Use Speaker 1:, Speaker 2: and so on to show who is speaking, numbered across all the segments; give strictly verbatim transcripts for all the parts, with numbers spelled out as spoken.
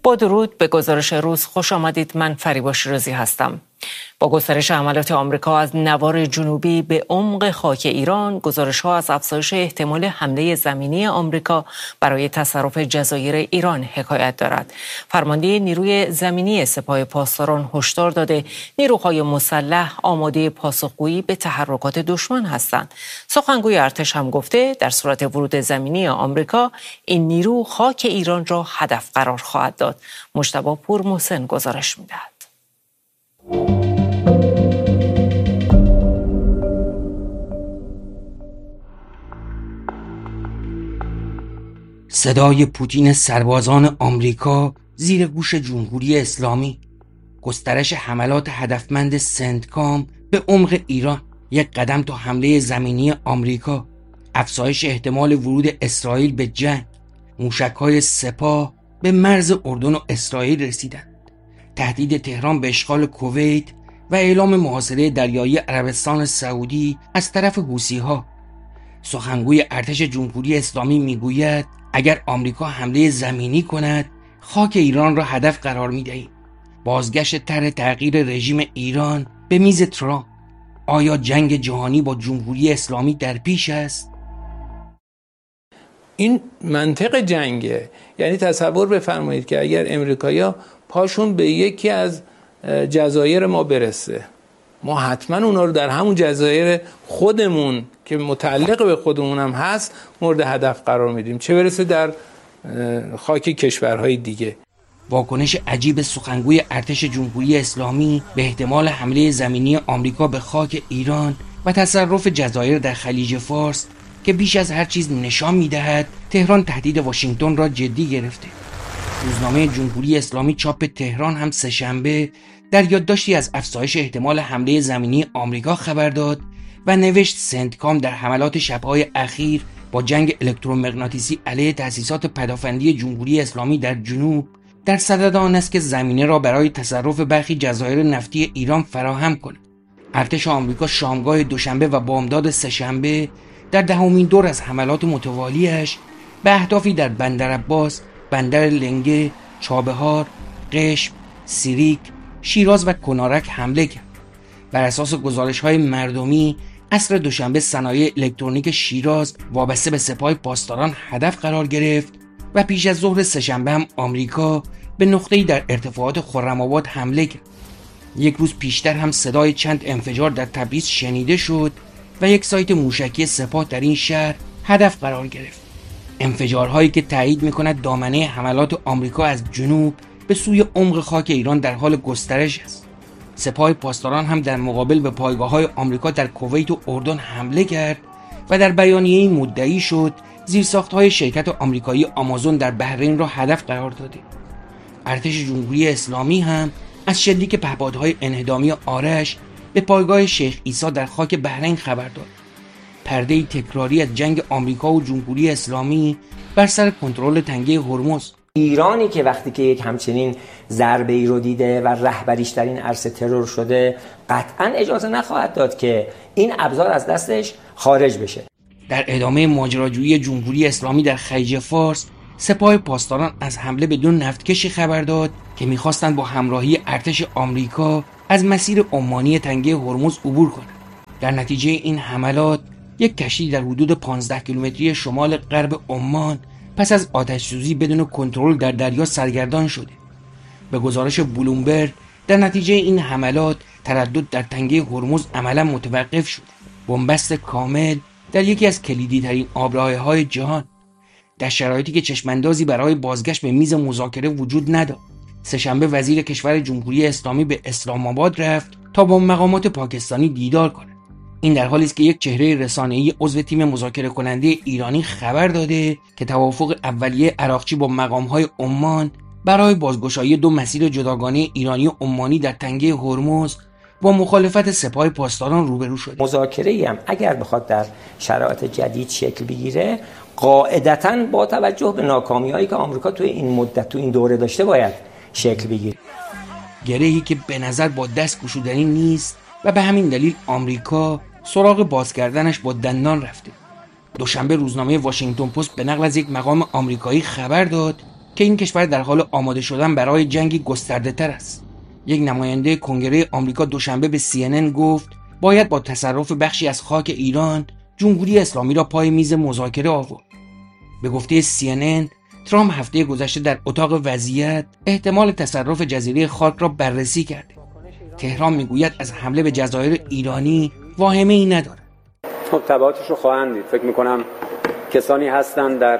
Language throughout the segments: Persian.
Speaker 1: با درود به گزارش روز خوش آمدید. من فریبا شیرازی هستم. با گسترش حملات آمریکا از نوار جنوبی به عمق خاک ایران، گزارش‌ها از افزایش احتمال حمله زمینی آمریکا برای تصرف جزایر ایران حکایت دارد. فرمانده نیروی زمینی سپاه پاسداران هشدار داده نیروهای مسلح آماده پاسخگویی به تحرکات دشمن هستند. سخنگوی ارتش هم گفته در صورت ورود زمینی آمریکا این نیرو خاک ایران را هدف قرار خواهد داد. مجتبی پورمحسن گزارش می‌دهد.
Speaker 2: صدای پوتین سربازان آمریکا زیر گوش جمهوری اسلامی، گسترش حملات هدفمند سنتکام به عمق ایران، یک قدم تا حمله زمینی آمریکا، افزایش احتمال ورود اسرائیل به جنگ، موشک‌های سپاه به مرز اردن و اسرائیل رسیدند، تهدید تهران به اشغال کویت و اعلام محاصره دریایی عربستان سعودی از طرف حوثی‌ها. سخنگوی ارتش جمهوری اسلامی میگوید اگر آمریکا حمله زمینی کند خاک ایران را هدف قرار می‌دهیم. بازگشت طرح تغییر رژیم ایران به میز ترامپ. آیا جنگ جهانی با جمهوری اسلامی در پیش است؟
Speaker 3: این منطق جنگه. یعنی تصور بفرمایید که اگر امریکایی‌ها پاشون به یکی از جزایر ما برسه، ما حتما اونا رو در همون جزایر خودمون که متعلق به خودمون هم هست مورد هدف قرار میدیم، چه برسه در خاک کشورهای دیگه.
Speaker 2: واکنش عجیب سخنگوی ارتش جمهوری اسلامی به احتمال حمله زمینی آمریکا به خاک ایران و تصرف جزایر در خلیج فارس که بیش از هر چیز نشان میدهد تهران تهدید واشنگتن را جدی گرفته. روزنامه جمهوری اسلامی چاپ تهران هم سه‌شنبه در یادداشتی از افزایش احتمال حمله زمینی آمریکا خبر داد و نوشت سنتکام در حملات شب‌های اخیر با جنگ الکترومغناطیسی علیه تأسیسات پدافندی جمهوری اسلامی در جنوب در صدد آن است که زمینه را برای تصرف برخی جزایر نفتی ایران فراهم کند. ارتش آمریکا شامگاه دوشنبه و بامداد سه‌شنبه در دهمین دور از حملات متوالیش به اهدافی در بندرعباس، بندر لنگه، چابهار، قشم، سیریک، شیراز و کنارک حمله کرد. بر اساس گزارش‌های مردمی، عصر دوشنبه صنایع الکترونیک شیراز وابسته به سپاه پاسداران هدف قرار گرفت و پیش از ظهر سه‌شنبه هم آمریکا به نقطه‌ای در ارتفاعات خرم‌آباد حمله کرد. یک روز پیشتر هم صدای چند انفجار در تبریز شنیده شد و یک سایت موشکی سپاه در این شهر هدف قرار گرفت. انفجارهایی که تایید می‌کند دامنه حملات آمریکا از جنوب به سوی عمق خاک ایران در حال گسترش است. سپاه پاسداران هم در مقابل به پایگاه‌های آمریکا در کویت و اردن حمله کرد و در بیانیه‌ای مدعی شد زیرساخت‌های شرکت آمریکایی آمازون در بحرین را هدف قرار داده. ارتش جمهوری اسلامی هم از شلیک پهپادهای انهدامی آرش به پایگاه شیخ عیسی در خاک بحرین خبر داد. پرده‌ای تکراری از جنگ آمریکا و جمهوری اسلامی بر سر کنترل تنگه هرمز.
Speaker 4: ایرانی که وقتی که یک همچنین ضربه‌ای رو دیده و رهبریش در این عرصه ترور شده، قطعاً اجازه نخواهد داد که این ابزار از دستش خارج بشه.
Speaker 2: در ادامه ماجراجویی جمهوری اسلامی در خلیج فارس، سپاه پاسداران از حمله بدون نفتکشی خبر داد که می‌خواستند با همراهی ارتش آمریکا از مسیر عمانی تنگه هرمز عبور کنند. در نتیجه این حملات یک کشتی در حدود پانزده کیلومتری شمال غرب عمان پس از آتش‌سوزی بدون کنترل در دریا سرگردان شده. به گزارش بلومبرگ در نتیجه این حملات تردد در تنگه هرمز عملا متوقف شد. بنبست کامل در یکی از کلیدی ترین آبراهه‌های جهان، در شرایطی که چشماندازی برای بازگشت به میز مذاکره وجود نداشت. سه‌شنبه وزیر کشور جمهوری اسلامی به اسلام آباد رفت تا با مقامات پاکستانی دیدار کند. این در حالی است که یک چهره رسانه‌ای عضو تیم مذاکره کننده ایرانی خبر داده که توافق اولیه عراقچی با مقام‌های عمان برای بازگشایی دو مسیر جداگانه ایرانی و عمانی در تنگه هرمز با مخالفت سپاه پاسداران روبرو شد.
Speaker 4: مذاکره‌ای هم اگر بخواد در شرایط جدید شکل بگیره، قاعدتاً با توجه به ناکامی‌هایی که آمریکا توی این مدت تو این دوره داشته باید شکل بگیره.
Speaker 2: گرهی که به نظر با دست گشودنی نیست و به همین دلیل آمریکا سراغ باز کردنش با دندان رفته. دوشنبه روزنامه واشنگتن پست به نقل از یک مقام آمریکایی خبر داد که این کشور در حال آماده شدن برای جنگی گسترده تر است. یک نماینده کنگره آمریکا دوشنبه به سی ان ان گفت باید با تصرف بخشی از خاک ایران جمهوری اسلامی را پای میز مذاکره آورد. به گفته سی ان ان، ترامپ هفته گذشته در اتاق وضعیت احتمال تصرف جزیره خاک را بررسی کرده. تهران میگوید از حمله به جزایر ایرانی واهمه ای نداره.
Speaker 5: خب تبعاتش رو خواهند دید. فکر میکنم کسانی هستن در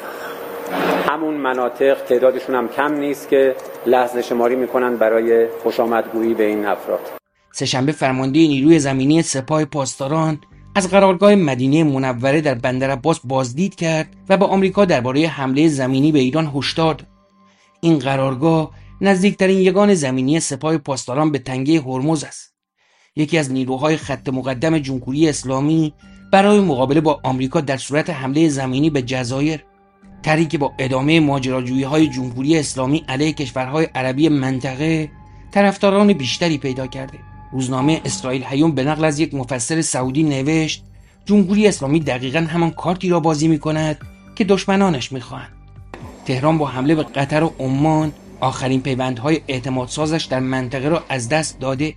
Speaker 5: همون مناطق، تعدادشون هم کم نیست، که لحظه شماری میکنن برای خوش آمدگویی به این افراد.
Speaker 2: سه‌شنبه فرمانده نیروی زمینی سپاه پاسداران از قرارگاه مدینه منوره در بندرعباس بازدید کرد و به آمریکا درباره حمله زمینی به ایران هشدار داد. این قرارگاه نزدیکترین یگان زمینی سپاه پاسداران به تنگه هرمز است. یکی از نیروهای خط مقدم جمهوری اسلامی برای مقابله با آمریکا در صورت حمله زمینی به جزایر، طرحی که با ادامه ماجراجویی‌های جمهوری اسلامی علیه کشورهای عربی منطقه طرفداران بیشتری پیدا کرده. روزنامه اسرائیل هیوم به نقل از یک مفسر سعودی نوشت جمهوری اسلامی دقیقاً همان کارتی را بازی می‌کند که دشمنانش می‌خواهند. تهران با حمله به قطر و عمان آخرین پیوندهای اعتمادسازش در منطقه را از دست داده.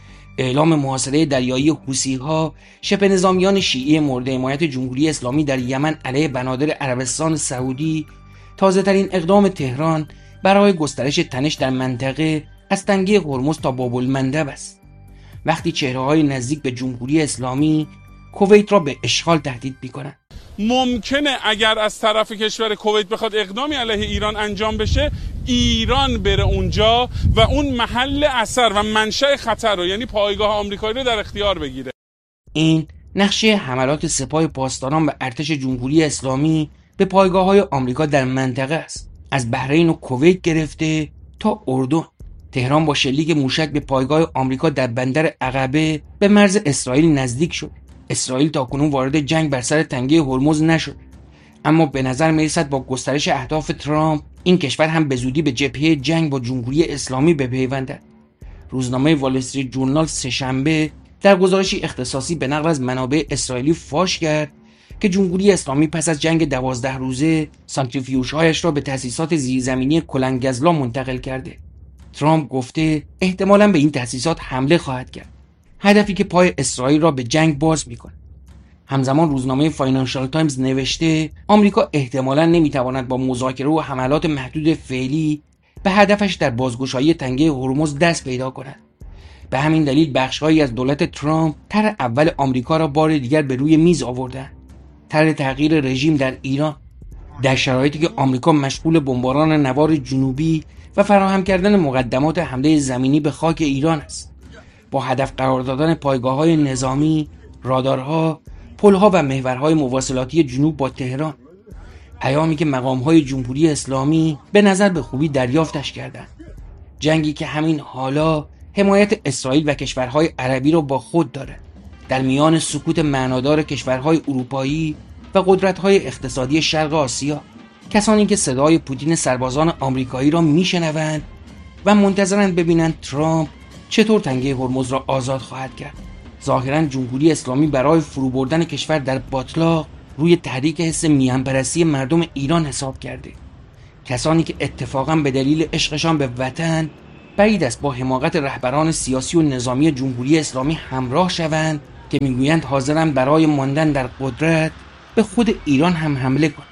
Speaker 2: اعلام محاصره دریایی حوثی‌ها شبه نظامیان شیعی مورد حمایت جمهوری اسلامی در یمن علیه بنادر عربستان سعودی تازه‌ترین اقدام تهران برای گسترش تنش در منطقه از تنگه هرمز تا باب‌المندب است. وقتی چهره‌های نزدیک به جمهوری اسلامی کویت را به اشغال تهدید می‌کنند.
Speaker 6: ممکنه اگر از طرف کشور کویت بخواد اقدامی علیه ایران انجام بشه، ایران بره اونجا و اون محل اثر و منشأ خطر رو، یعنی پایگاه آمریکایی رو در اختیار بگیره.
Speaker 2: این نقشه حملات سپاه پاسداران و ارتش جمهوری اسلامی به پایگاه‌های آمریکا در منطقه است. از بحرین و کویت گرفته تا اردن. تهران با شلیک موشک به پایگاه آمریکا در بندر عقبه به مرز اسرائیل نزدیک شد. اسرائیل تاکنون وارد جنگ بر سر تنگه هرمز نشد، اما به نظر میرسد با گسترش اهداف ترامپ این کشور هم به زودی به جبهه جنگ با جمهوری اسلامی بپیوندد. روزنامه وال استریت جورنال سه‌شنبه در گزارشی اختصاصی به نقل از منابع اسرائیلی فاش کرد که جمهوری اسلامی پس از جنگ دوازده روزه سانتریفیوژهایش را به تأسیسات زیرزمینی کلنگزلا منتقل کرده. ترامپ گفته احتمالاً به این تأسیسات حمله خواهد کرد، هدفی که پای اسرائیل را به جنگ باز می‌کند. همزمان روزنامه فاینانشال تایمز نوشته آمریکا احتمالاً نمی‌تواند با مذاکره و حملات محدود فعلی به هدفش در بازگشایی تنگه هرمز دست پیدا کند. به همین دلیل بخش‌هایی از دولت ترامپ طرح اول آمریکا را بار دیگر به روی میز آوردند. طرح تغییر رژیم در ایران، در شرایطی که آمریکا مشغول بمباران نوار جنوبی و فراهم کردن مقدمات حمله زمینی به خاک ایران است، با هدف قرار دادن پایگاه‌های نظامی، رادارها، پل‌ها و محورهای مواصلاتی جنوب با تهران. پیامی که مقام‌های جمهوری اسلامی به نظر به خوبی دریافتش کردند. جنگی که همین حالا حمایت اسرائیل و کشورهای عربی را با خود دارد. در میان سکوت معنادار کشورهای اروپایی و قدرت‌های اقتصادی شرق آسیا، کسانی که صدای پوتین سربازان آمریکایی را میشنوند و منتظرند ببینند ترامپ چطور تنگه هرمز را آزاد خواهد کرد. ظاهراً جمهوری اسلامی برای فرو بردن کشور در باتلاق روی تحریک حس میهن‌پرستی مردم ایران حساب کرده. کسانی که اتفاقاً به دلیل عشقشان به وطن بعید است با حماقت رهبران سیاسی و نظامی جمهوری اسلامی همراه شوند که میگویند حاضرن برای ماندن در قدرت به خود ایران هم حمله کنند.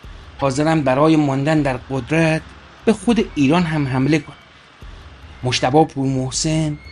Speaker 2: حاضرن برای ماندن در قدرت به خود ایران هم حمله کنند. مجتبی پورمحسن،